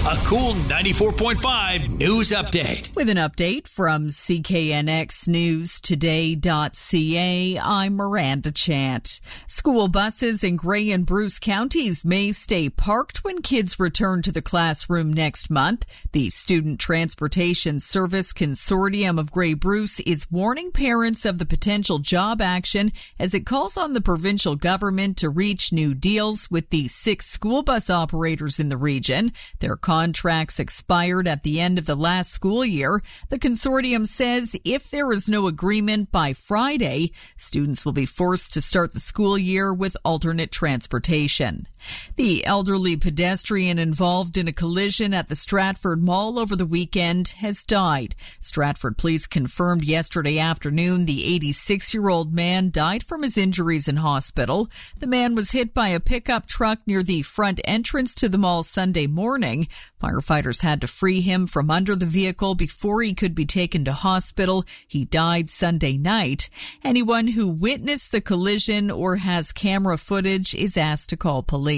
A cool 94.5 news update. With an update from CKNXNewsToday.ca, I'm Miranda Chant. School buses in Grey and Bruce counties may stay parked when kids return to the classroom next month. The Student Transportation Service Consortium of Grey Bruce is warning parents of the potential job action as it calls on the provincial government to reach new deals with the 6 school bus operators in the region. Their contracts expired at the end of the last school year. The consortium says if there is no agreement by Friday, students will be forced to start the school year with alternate transportation. The elderly pedestrian involved in a collision at the Stratford Mall over the weekend has died. Stratford police confirmed yesterday afternoon the 86-year-old man died from his injuries in hospital. The man was hit by a pickup truck near the front entrance to the mall Sunday morning. Firefighters had to free him from under the vehicle before he could be taken to hospital. He died Sunday night. Anyone who witnessed the collision or has camera footage is asked to call police.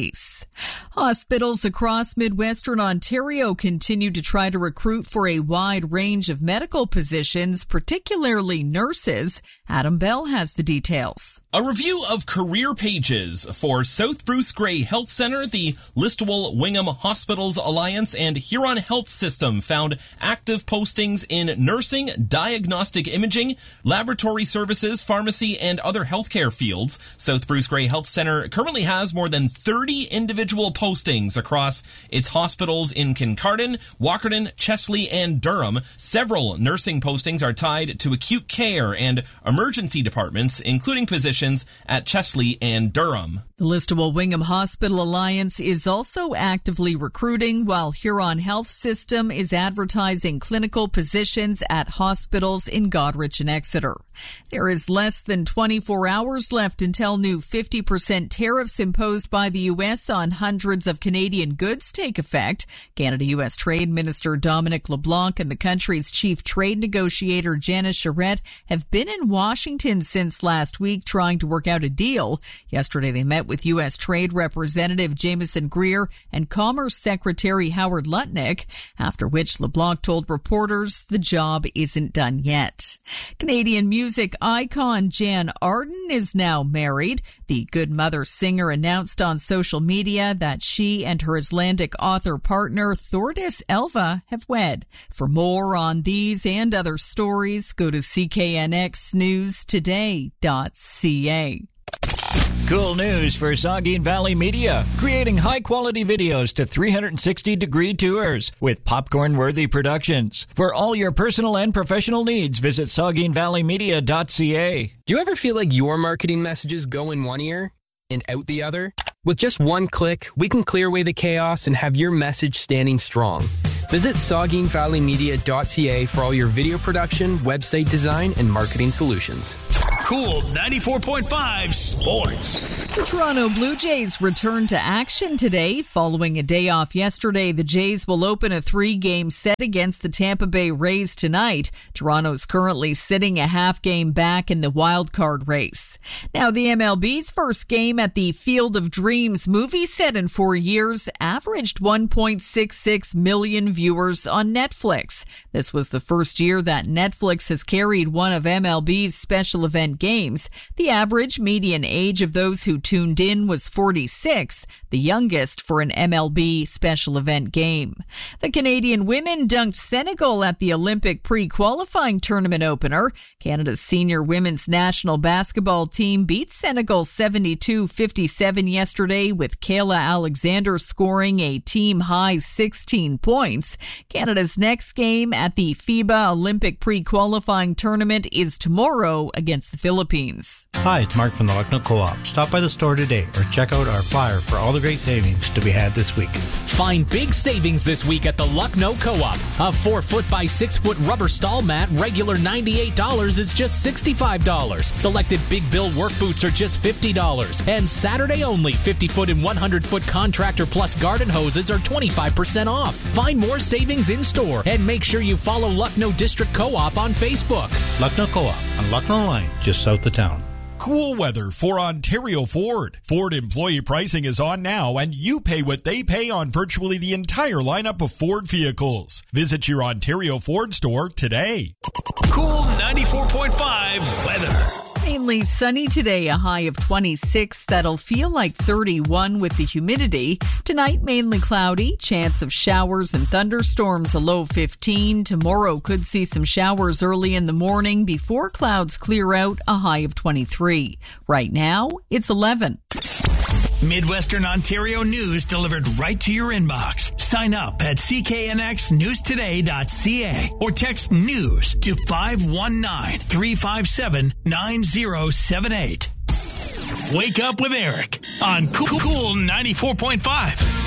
Hospitals across Midwestern Ontario continue to try to recruit for a wide range of medical positions, particularly nurses. Adam Bell has the details. A review of career pages for South Bruce Grey Health Centre, the Listowel Wingham Hospitals Alliance, and Huron Health System found active postings in nursing, diagnostic imaging, laboratory services, pharmacy, and other healthcare fields. South Bruce Grey Health Centre currently has more than 30 individual postings across its hospitals in Kincardine, Walkerton, Chesley, and Durham. Several nursing postings are tied to acute care and emergency departments, including positions at Chesley and Durham. The Listowel Wingham Hospital Alliance is also actively recruiting, while Huron Health System is advertising clinical positions at hospitals in Goderich and Exeter. There is less than 24 hours left until new 50% tariffs imposed by the U.S. on hundreds of Canadian goods take effect. Canada-U.S. Trade Minister Dominic LeBlanc and the country's chief trade negotiator Janice Charette have been in Washington since last week trying to work out a deal. Yesterday they met with U.S. Trade Representative Jameson Greer and Commerce Secretary Howard Lutnick, after which LeBlanc told reporters the job isn't done yet. Canadian music icon Jan Arden is now married. The Good Mother singer announced on social media that she and her Icelandic author partner Thordis Elva have wed. For more on these and other stories, go to CKNXNewsToday.ca. Cool news for Saugeen Valley Media. Creating high-quality videos to 360-degree tours with popcorn-worthy productions. For all your personal and professional needs, visit SaugeenValleyMedia.ca. Do you ever feel like your marketing messages go in one ear and out the other? With just one click, we can clear away the chaos and have your message standing strong. Visit SaugeenValleyMedia.ca for all your video production, website design, and marketing solutions. Cool 94.5 Sports. The Toronto Blue Jays return to action today. Following a day off yesterday, the Jays will open a 3-game set against the Tampa Bay Rays tonight. Toronto's currently sitting a half game back in the wild card race. Now, the MLB's first game at the Field of Dreams movie set in 4 years averaged 1.66 million viewers on Netflix. This was the first year that Netflix has carried one of MLB's special event games. The average median age of those who tuned in was 46, the youngest for an MLB special event game. The Canadian women dunked Senegal at the Olympic pre-qualifying tournament opener. Canada's senior women's national basketball team beat Senegal 72-57 yesterday, with Kayla Alexander scoring a team-high 16 points. Canada's next game at the FIBA Olympic pre-qualifying tournament is tomorrow against the Philippines. Hi, it's Mark from the Lucknow Co-op. Stop by the store today or check out our flyer for all the great savings to be had this week. Find big savings this week at the Lucknow Co-op. A 4-foot by 6-foot rubber stall mat, regular $98, is just $65. Selected Big Bill work boots are just $50. And Saturday only, 50-foot and 100-foot contractor plus garden hoses are 25% off. Find more savings in store and make sure you follow Lucknow District Co-op on Facebook. Lucknow Co-op on Lucknow Line, just south of town. Cool weather for Ontario Ford. Ford employee pricing is on now, and you pay what they pay on virtually the entire lineup of Ford vehicles. Visit your Ontario Ford store today. Cool 94.5 weather. Mainly sunny today, a high of 26. That'll feel like 31 with the humidity. Tonight, mainly cloudy. Chance of showers and thunderstorms, a low 15. Tomorrow could see some showers early in the morning before clouds clear out, a high of 23. Right now, it's 11. Midwestern Ontario news delivered right to your inbox. Sign up at cknxnewstoday.ca or text news to 519-357-9078. Wake up with Eric on Cool 94.5.